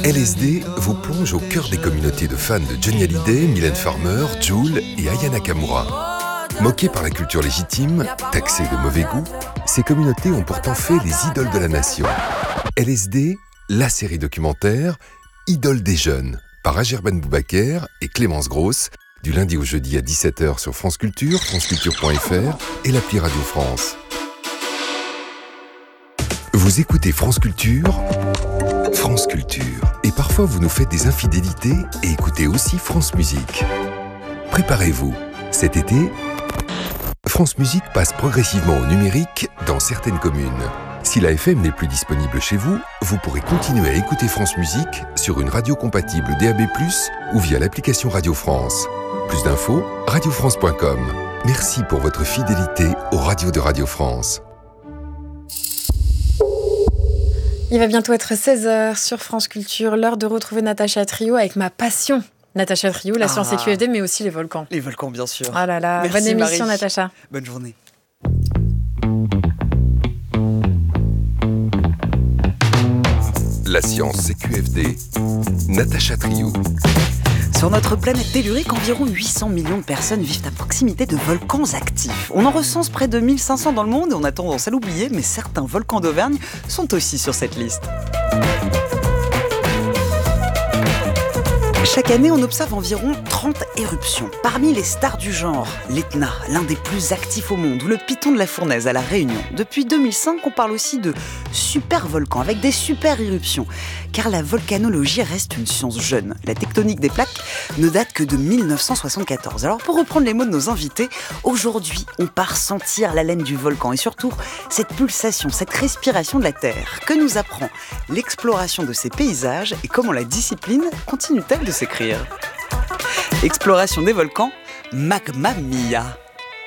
LSD vous plonge au cœur des communautés de fans de Johnny Hallyday, Mylène Farmer, Jul et Aya Nakamura. Moquées par la culture légitime, taxées de mauvais goût, ces communautés ont pourtant fait les idoles de la nation. LSD, la série documentaire Idole des jeunes, par Agerben Boubaker et Clémence Grosse, du lundi au jeudi à 17h sur France Culture, franceculture.fr et l'appli Radio France. Vous écoutez France Culture, France Culture. Et parfois vous nous faites des infidélités et écoutez aussi France Musique. Préparez-vous, cet été, France Musique passe progressivement au numérique dans certaines communes. Si la FM n'est plus disponible chez vous, vous pourrez continuer à écouter France Musique sur une radio compatible DAB+, ou via l'application Radio France. Plus d'infos, radiofrance.com. Merci pour votre fidélité aux radios de Radio France. Il va bientôt être 16h sur France Culture, l'heure de retrouver Natacha Trio avec ma passion. Natacha Trio, la science et QFD, mais aussi les volcans. Les volcans, bien sûr. Ah là là, merci, bonne émission Marie. Natacha. Bonne journée. La science et QFD, Natacha Trio. Sur notre planète tellurique, environ 800 millions de personnes vivent à proximité de volcans actifs. On en recense près de 1500 dans le monde et on a tendance à l'oublier, mais certains volcans d'Auvergne sont aussi sur cette liste. Chaque année, on observe environ 30 éruptions. Parmi les stars du genre, l'Etna, l'un des plus actifs au monde, ou le Piton de la Fournaise à La Réunion. Depuis 2005, on parle aussi de super-volcans, avec des super-éruptions. Car la volcanologie reste une science jeune. La tectonique des plaques ne date que de 1974. Alors pour reprendre les mots de nos invités, aujourd'hui, on part sentir l'haleine du volcan et surtout cette pulsation, cette respiration de la Terre. Que nous apprend l'exploration de ces paysages et comment la discipline continue-t-elle de s'écrire? Exploration des volcans, Magma Mia.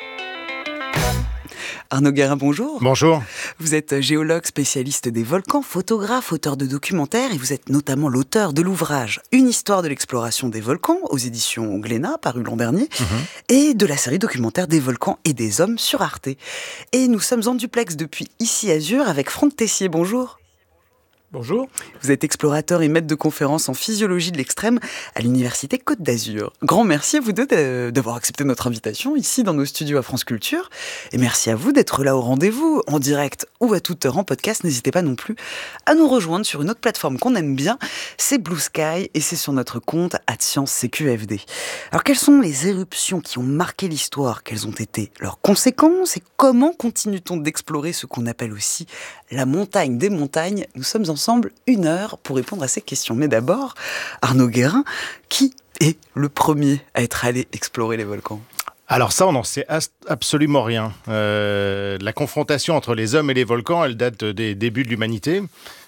Arnaud Guérin, bonjour. Bonjour. Vous êtes géologue, spécialiste des volcans, photographe, auteur de documentaires et vous êtes notamment l'auteur de l'ouvrage Une histoire de l'exploration des volcans aux éditions Glénat, paru l'an dernier, et de la série documentaire des volcans et des hommes sur Arte. Et nous sommes en duplex depuis Ici Azur avec Franck Tessier, bonjour. Bonjour. Vous êtes explorateur et maître de conférences en physiologie de l'extrême à l'Université Côte d'Azur. Grand merci à vous deux d'avoir accepté notre invitation ici dans nos studios à France Culture. Et merci à vous d'être là au rendez-vous, en direct ou à toute heure en podcast. N'hésitez pas non plus à nous rejoindre sur une autre plateforme qu'on aime bien, c'est Blue Sky et c'est sur notre compte @ScienceCQFD. Alors quelles sont les éruptions qui ont marqué l'histoire? Quelles ont été leurs conséquences? Et comment continue-t-on d'explorer ce qu'on appelle aussi la montagne des montagnes? Nous sommes ensemble 1 heure pour répondre à ces questions. Mais d'abord, Arnaud Guérin, qui est le premier à être allé explorer les volcans? Alors ça, on n'en sait absolument rien. La confrontation entre les hommes et les volcans, elle date des débuts de l'humanité.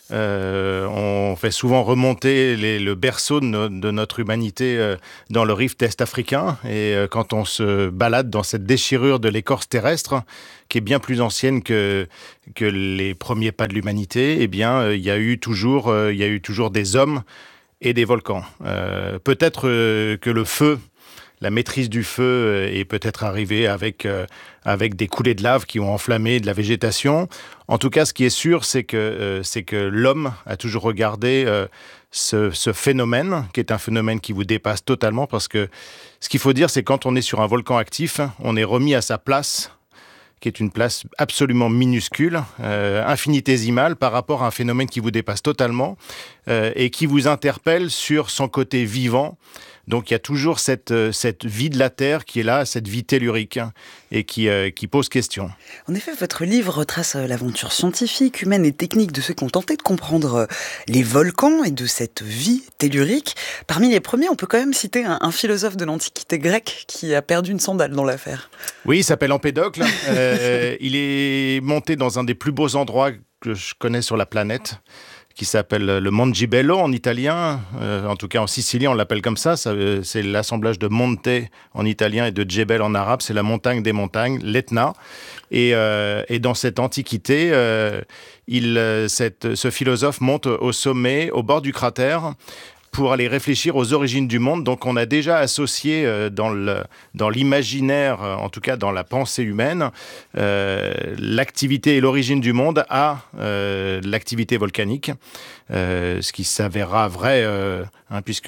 On fait souvent remonter le berceau de notre humanité dans le rift est-africain. Et quand on se balade dans cette déchirure de l'écorce terrestre, qui est bien plus ancienne que les premiers pas de l'humanité, eh bien, il y a eu toujours des hommes et des volcans. Peut-être que le feu, la maîtrise du feu est peut-être arrivée avec des coulées de lave qui ont enflammé de la végétation. En tout cas, ce qui est sûr, c'est que l'homme a toujours regardé ce phénomène, qui est un phénomène qui vous dépasse totalement, parce que ce qu'il faut dire, c'est que quand on est sur un volcan actif, on est remis à sa place, qui est une place absolument minuscule, infinitésimale, par rapport à un phénomène qui vous dépasse totalement et qui vous interpelle sur son côté vivant. Donc il y a toujours cette vie de la Terre qui est là, cette vie tellurique, et qui pose question. En effet, votre livre retrace l'aventure scientifique, humaine et technique de ceux qui ont tenté de comprendre les volcans et de cette vie tellurique. Parmi les premiers, on peut quand même citer un philosophe de l'Antiquité grecque qui a perdu une sandale dans l'affaire. Oui, il s'appelle Empédocle. Il est monté dans un des plus beaux endroits que je connais sur la planète, qui s'appelle le Monte Gibello en italien, en tout cas en Sicile on l'appelle comme ça, c'est l'assemblage de monte en italien et de Djebel en arabe, c'est la montagne des montagnes, l'Etna. Et dans cette antiquité, ce philosophe monte au sommet, au bord du cratère, pour aller réfléchir aux origines du monde. Donc on a déjà associé dans l'imaginaire, en tout cas dans la pensée humaine, l'activité et l'origine du monde à l'activité volcanique, ce qui s'avérera vrai, puisque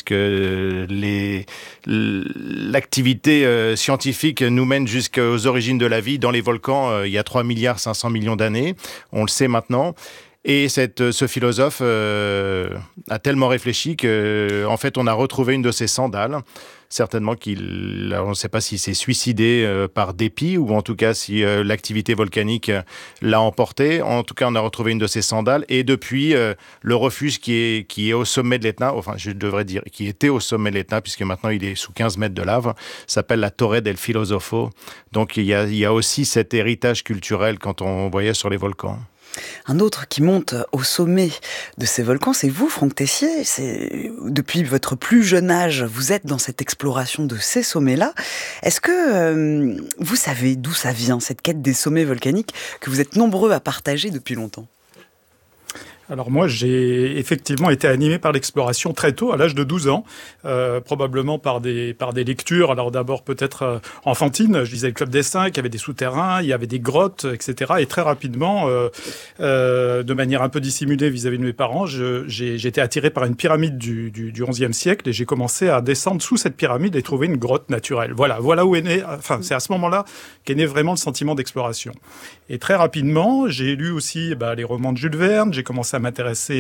l'activité scientifique nous mène jusqu'aux origines de la vie dans les volcans il y a 3,5 milliards d'années. On le sait maintenant. Et ce philosophe a tellement réfléchi qu'en fait, on a retrouvé une de ses sandales. Certainement on ne sait pas s'il s'est suicidé par dépit ou en tout cas si l'activité volcanique l'a emporté. En tout cas, on a retrouvé une de ses sandales. Et depuis, le refuge qui est au sommet de l'Etna, enfin, je devrais dire, qui était au sommet de l'Etna, puisque maintenant il est sous 15 mètres de lave, s'appelle la Torre del Filosofo. Donc, il y a aussi cet héritage culturel quand on voyage sur les volcans. Un autre qui monte au sommet de ces volcans, c'est vous, Franck Tessier. Depuis votre plus jeune âge, vous êtes dans cette exploration de ces sommets-là. Est-ce que vous savez d'où ça vient, cette quête des sommets volcaniques que vous êtes nombreux à partager depuis longtemps ? Alors moi, j'ai effectivement été animé par l'exploration très tôt, à l'âge de 12 ans, probablement par des lectures. Alors d'abord peut-être enfantines, je lisais le Club des 5, il y avait des souterrains, il y avait des grottes, etc. Et très rapidement, de manière un peu dissimulée vis-à-vis de mes parents, j'ai été attiré par une pyramide du XIe siècle et j'ai commencé à descendre sous cette pyramide et trouver une grotte naturelle. Voilà où est né, enfin c'est à ce moment-là qu'est né vraiment le sentiment d'exploration. Et très rapidement, j'ai lu aussi les romans de Jules Verne, j'ai commencé à m'intéresser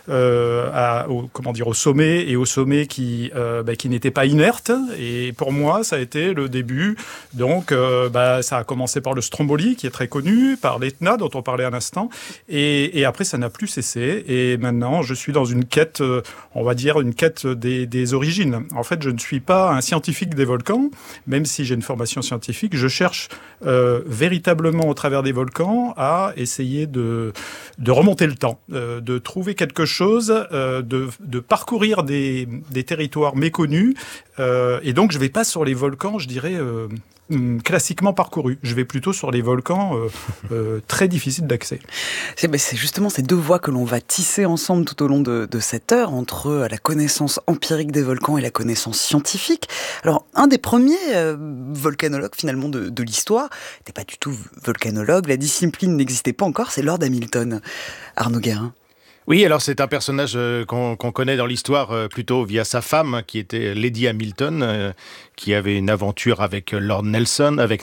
au sommet et aux sommets qui n'étaient pas inertes. Et pour moi, ça a été le début. Donc, ça a commencé par le Stromboli, qui est très connu, par l'Etna, dont on parlait un instant. Et après, ça n'a plus cessé. Et maintenant, je suis dans une quête, on va dire, une quête des origines. En fait, je ne suis pas un scientifique des volcans, même si j'ai une formation scientifique. Je cherche véritablement, au travers des volcans, à essayer de remonter le temps, de trouver quelque chose, de parcourir des territoires méconnus. Et donc, je ne vais pas sur les volcans, je dirais, classiquement parcourus. Je vais plutôt sur les volcans très difficiles d'accès. C'est justement ces deux voies que l'on va tisser ensemble tout au long de cette heure, entre la connaissance empirique des volcans et la connaissance scientifique. Alors, un des premiers volcanologues, finalement, de l'histoire, n'était pas du tout volcanologue, la discipline n'existait pas encore, c'est Lord Hamilton. Arnaud Guérin. Oui, alors c'est un personnage qu'on connaît dans l'histoire plutôt via sa femme, qui était Lady Hamilton, qui avait une aventure avec Lord Nelson, avec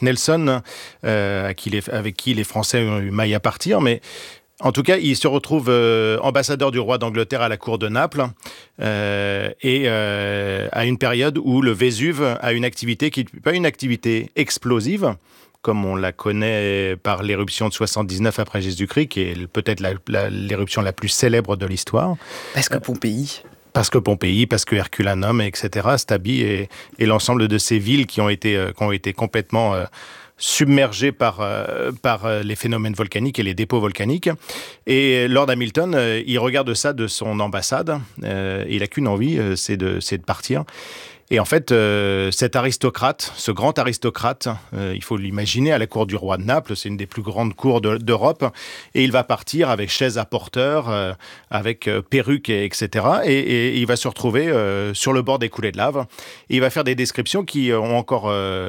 qui les Français ont eu maille à partir, mais en tout cas, il se retrouve ambassadeur du roi d'Angleterre à la cour de Naples et à une période où le Vésuve a une activité qui n'est pas une activité explosive, comme on la connaît par l'éruption de 79 après Jésus-Christ, qui est peut-être l'éruption la plus célèbre de l'histoire. Parce que Pompéi, parce que Herculanum, etc., Stabi et l'ensemble de ces villes qui ont été complètement submergées par les phénomènes volcaniques et les dépôts volcaniques. Et Lord Hamilton, il regarde ça de son ambassade. Il n'a qu'une envie, c'est de partir. Et en fait, cet aristocrate, ce grand aristocrate, il faut l'imaginer à la cour du roi de Naples, c'est une des plus grandes cours d'Europe, et il va partir avec chaise à porteur, avec perruque, etc. Et il va se retrouver sur le bord des coulées de lave. Et il va faire des descriptions qui ont encore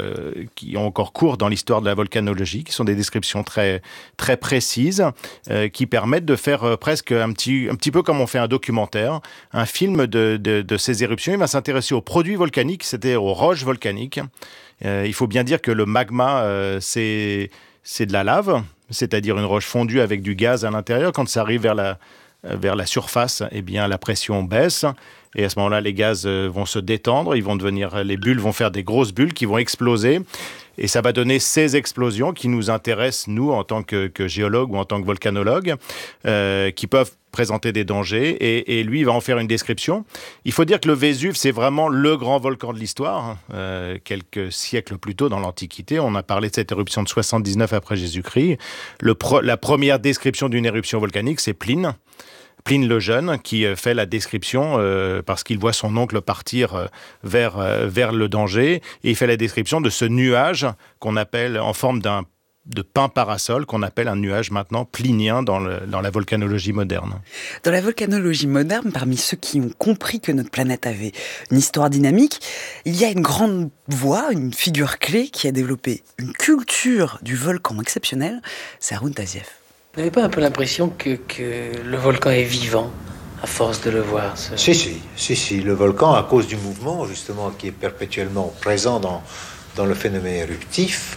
cours dans l'histoire de la volcanologie, qui sont des descriptions très, très précises, qui permettent de faire presque un petit peu comme on fait un documentaire, un film de ces éruptions. Il va s'intéresser aux produits volcaniques, c'était aux roches volcaniques. Il faut bien dire que le magma, c'est de la lave, c'est-à-dire une roche fondue avec du gaz à l'intérieur. Quand ça arrive vers la surface, eh bien, la pression baisse. Et à ce moment-là, les gaz vont se détendre, les bulles vont faire des grosses bulles qui vont exploser. Et ça va donner ces explosions qui nous intéressent, nous, en tant que géologues ou en tant que volcanologues, qui peuvent présenter des dangers. Et lui, il va en faire une description. Il faut dire que le Vésuve, c'est vraiment le grand volcan de l'histoire. Quelques siècles plus tôt, dans l'Antiquité, on a parlé de cette éruption de 79 après Jésus-Christ. La première description d'une éruption volcanique, c'est Pline le Jeune, qui fait la description parce qu'il voit son oncle partir vers le danger, et il fait la description de ce nuage qu'on appelle en forme d'un pin parasol qu'on appelle un nuage maintenant plinien dans la volcanologie moderne. Dans la volcanologie moderne, parmi ceux qui ont compris que notre planète avait une histoire dynamique, il y a une grande voix, une figure clé qui a développé une culture du volcan exceptionnelle, c'est Haroun Tazieff. Vous n'avez pas un peu l'impression que le volcan est vivant à force de le voir Si, le volcan, à cause du mouvement, justement, qui est perpétuellement présent dans le phénomène éruptif,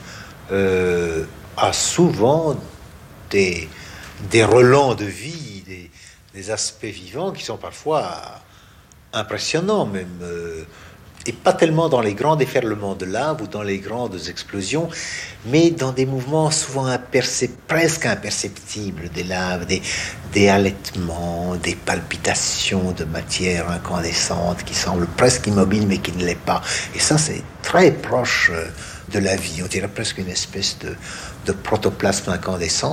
a souvent des relents de vie, des aspects vivants qui sont parfois impressionnants même, et pas tellement dans les grands déferlements de lave ou dans les grandes explosions, mais dans des mouvements souvent presque imperceptibles des laves, des halètements, des palpitations de matière incandescente qui semblent presque immobiles mais qui ne l'est pas. Et ça, c'est très proche de la vie. On dirait presque une espèce de protoplasme incandescent.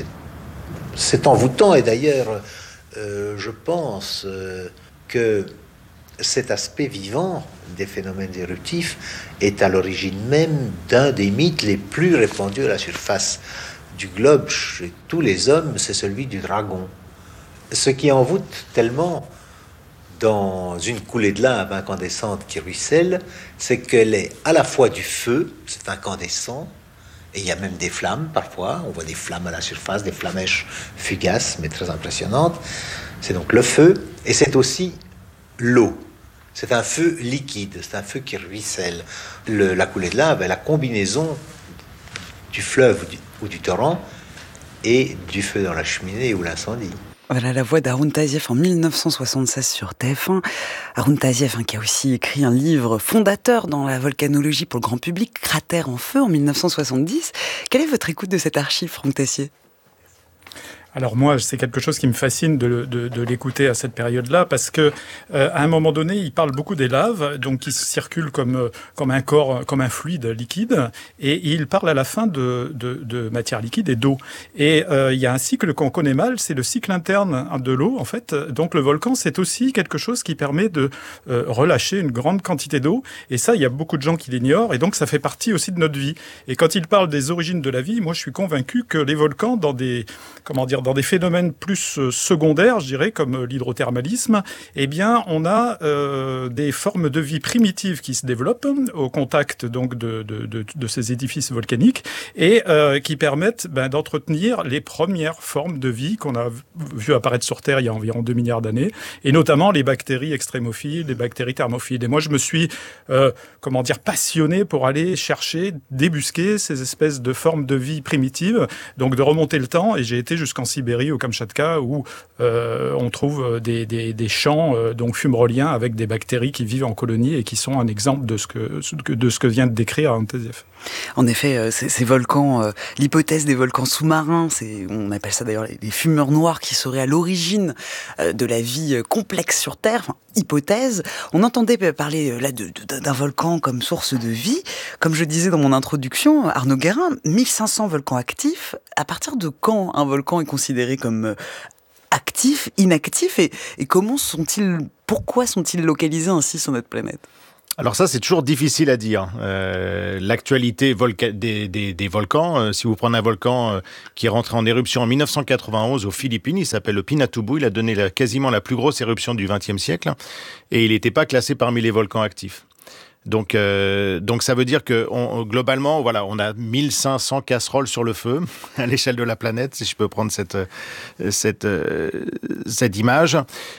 C'est envoûtant. Et d'ailleurs, je pense que cet aspect vivant des phénomènes éruptifs est à l'origine même d'un des mythes les plus répandus à la surface du globe chez tous les hommes, c'est celui du dragon. Ce qui envoûte tellement dans une coulée de lave incandescente qui ruisselle, c'est qu'elle est à la fois du feu, c'est incandescent, et il y a même des flammes parfois, on voit des flammes à la surface, des flamèches fugaces, mais très impressionnantes. C'est donc le feu, et c'est aussi l'eau. C'est un feu liquide, c'est un feu qui ruisselle. La coulée de lave est la combinaison du fleuve ou du torrent et du feu dans la cheminée ou l'incendie. Voilà la voix d'Haroun Tazieff en 1976 sur TF1. Haroun Tazieff qui a aussi écrit un livre fondateur dans la volcanologie pour le grand public, Cratère en feu, en 1970. Quelle est votre écoute de cette archive, Franck Tessier ? Alors moi, c'est quelque chose qui me fascine de l'écouter à cette période-là, parce que à un moment donné, il parle beaucoup des laves, donc qui circulent comme un corps, comme un fluide liquide, et il parle à la fin de matière liquide et d'eau. Et il y a un cycle qu'on connaît mal, c'est le cycle interne de l'eau, en fait. Donc le volcan, c'est aussi quelque chose qui permet de relâcher une grande quantité d'eau, et ça, il y a beaucoup de gens qui l'ignorent, et donc ça fait partie aussi de notre vie. Et quand il parle des origines de la vie, moi, je suis convaincu que les volcans, dans des phénomènes plus secondaires, je dirais, comme l'hydrothermalisme, eh bien, on a des formes de vie primitives qui se développent au contact donc de ces édifices volcaniques et qui permettent d'entretenir les premières formes de vie qu'on a vu apparaître sur Terre il y a environ 2 milliards d'années, et notamment les bactéries extrémophiles, les bactéries thermophiles. Et moi, je me suis, passionné pour aller chercher, débusquer ces espèces de formes de vie primitives, donc de remonter le temps, et j'ai été jusqu'en Sibérie, au Kamchatka, où on trouve des champs donc fumeroliens avec des bactéries qui vivent en colonie et qui sont un exemple de ce que vient de décrire Haroun Tazieff. En effet, ces volcans, l'hypothèse des volcans sous-marins, on appelle ça d'ailleurs les fumeurs noirs qui seraient à l'origine de la vie complexe sur Terre, hypothèse. On entendait parler là d'un volcan comme source de vie. Comme je disais dans mon introduction, Arnaud Guérin, 1500 volcans actifs. À partir de quand un volcan est considéré comme actif, inactif, et pourquoi sont-ils localisés ainsi sur notre planète ? Alors ça, c'est toujours difficile à dire. L'actualité des volcans, si vous prenez un volcan qui est rentré en éruption en 1991 aux Philippines, il s'appelle le Pinatubo, il a donné quasiment la plus grosse éruption du XXe siècle, et il n'était pas classé parmi les volcans actifs. Donc ça veut dire que globalement, voilà, on a 1500 casseroles sur le feu à l'échelle de la planète, si je peux prendre cette image.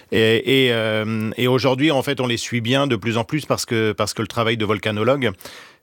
Et aujourd'hui, en fait, on les suit bien de plus en plus parce que le travail de volcanologue.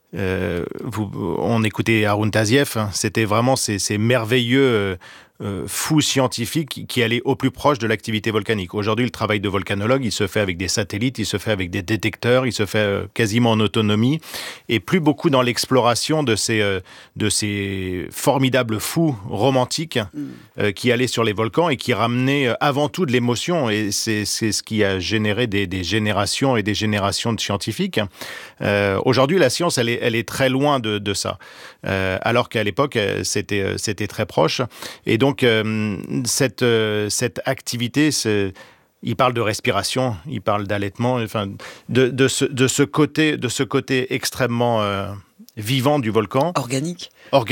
On écoutait Haroun Tazieff, c'était vraiment ces merveilleux fous scientifiques qui allaient au plus proche de l'activité volcanique. Aujourd'hui, le travail de volcanologue, il se fait avec des satellites, il se fait avec des détecteurs, il se fait quasiment en autonomie, et plus beaucoup dans l'exploration de ces formidables fous romantiques qui allaient sur les volcans et qui ramenaient avant tout de l'émotion, et c'est ce qui a généré des générations et des générations de scientifiques. Aujourd'hui, la science, elle est très loin de ça, alors qu'à l'époque, c'était très proche. Et donc, cette activité, il parle de respiration, il parle d'allaitement, enfin, de ce côté extrêmement vivant du volcan. Organique,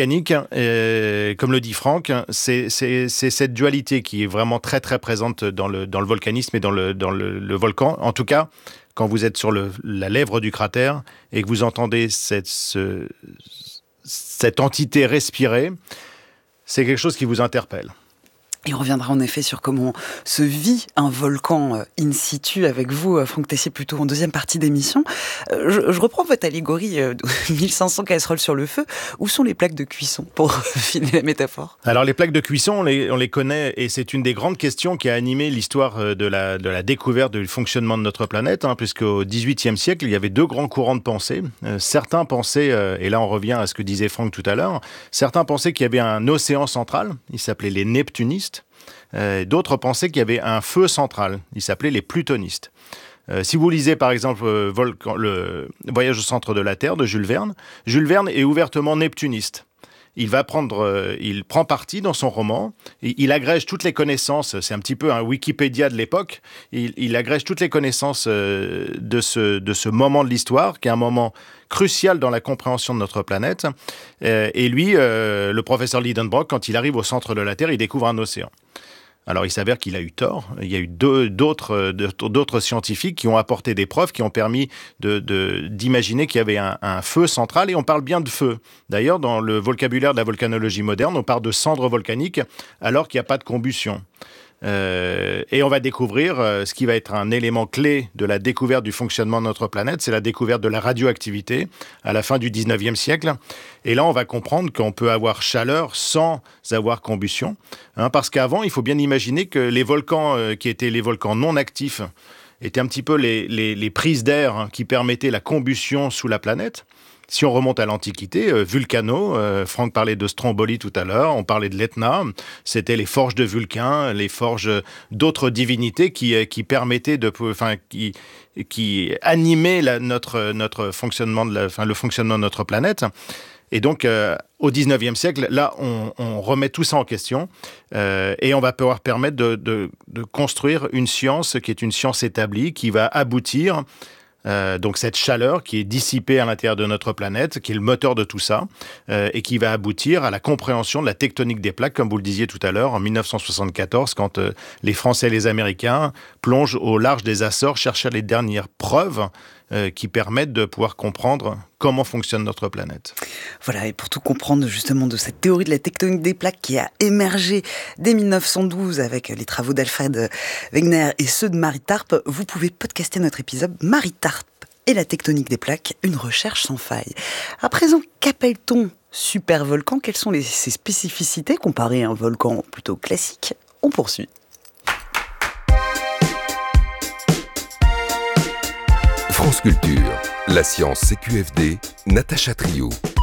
Comme le dit Franck, c'est cette dualité qui est vraiment très très présente dans le volcanisme et dans le volcan. En tout cas, quand vous êtes sur la lèvre du cratère et que vous entendez cette entité respirer, c'est quelque chose qui vous interpelle. Et on reviendra en effet sur comment se vit un volcan in situ avec vous, Franck Tessier, plutôt en deuxième partie d'émission. Je reprends votre allégorie de 1500 casseroles sur le feu. Où sont les plaques de cuisson, pour filer la métaphore ? Alors les plaques de cuisson, on les connaît, et c'est une des grandes questions qui a animé l'histoire de la découverte du fonctionnement de notre planète, puisqu'au XVIIIe siècle, il y avait 2 grands courants de pensée. Certains pensaient, et là on revient à ce que disait Franck tout à l'heure, certains pensaient qu'il y avait un océan central, ils s'appelaient les neptunistes. D'autres pensaient qu'il y avait un feu central, ils s'appelaient les plutonistes. Si vous lisez par exemple le Voyage au centre de la Terre de Jules Verne est ouvertement neptuniste. Il prend parti dans son roman, il agrège toutes les connaissances, c'est un petit peu un Wikipédia de l'époque, il agrège toutes les connaissances de ce moment de l'histoire, qui est un moment crucial dans la compréhension de notre planète. Et lui, le professeur Lidenbrock, quand il arrive au centre de la Terre, il découvre un océan. Alors, il s'avère qu'il a eu tort. Il y a eu d'autres scientifiques qui ont apporté des preuves qui ont permis d'imaginer qu'il y avait un feu central. Et on parle bien de feu. D'ailleurs, dans le vocabulaire de la volcanologie moderne, on parle de cendres volcaniques alors qu'il n'y a pas de combustion. Et on va découvrir ce qui va être un élément clé de la découverte du fonctionnement de notre planète, c'est la découverte de la radioactivité à la fin du 19e siècle. Et là, on va comprendre qu'on peut avoir chaleur sans avoir combustion. Parce qu'avant, il faut bien imaginer que les volcans qui étaient les volcans non actifs étaient un petit peu les prises d'air qui permettaient la combustion sous la planète. Si on remonte à l'Antiquité, Vulcano, Franck parlait de Stromboli tout à l'heure, on parlait de l'Etna, c'était les forges de Vulcain, les forges d'autres divinités qui permettaient qui animaient notre fonctionnement le fonctionnement de notre planète. Et donc, au 19e siècle, là, on remet tout ça en question et on va pouvoir permettre de construire une science qui est une science établie, qui va aboutir donc cette chaleur qui est dissipée à l'intérieur de notre planète, qui est le moteur de tout ça, et qui va aboutir à la compréhension de la tectonique des plaques, comme vous le disiez tout à l'heure, en 1974, quand les Français et les Américains plongent au large des Açores, chercher les dernières preuves qui permettent de pouvoir comprendre comment fonctionne notre planète. Voilà, et pour tout comprendre justement de cette théorie de la tectonique des plaques qui a émergé dès 1912 avec les travaux d'Alfred Wegener et ceux de Marie Tarp, vous pouvez podcaster notre épisode Marie Tarp et la tectonique des plaques, une recherche sans faille. À présent, qu'appelle-t-on supervolcan ? Quelles sont ses spécificités comparées à un volcan plutôt classique ? On poursuit. France Culture, la science CQFD, Natacha Trio.